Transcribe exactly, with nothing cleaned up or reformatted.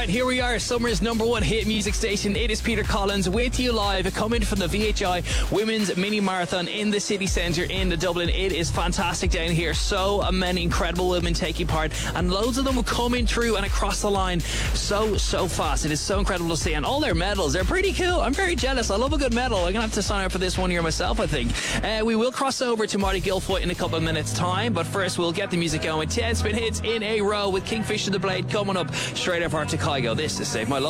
Alright, here we are, summer's number one hit music station. It is Peter Collins with you live, coming from the V H I Women's Mini Marathon in the city centre in Dublin. It is fantastic down here. So many incredible women taking part, and loads of them coming through and across the line so, so fast. It is so incredible to see, and all their medals, they're pretty cool. I'm very jealous. I love a good medal. I'm going to have to sign up for this one year myself, I think. Uh, we will cross over to Marty Guilfoyle in a couple of minutes' time, but first we'll get the music going. ten spin hits in a row with Kingfisher the Blade coming up straight after Chicago. This is Save My Love.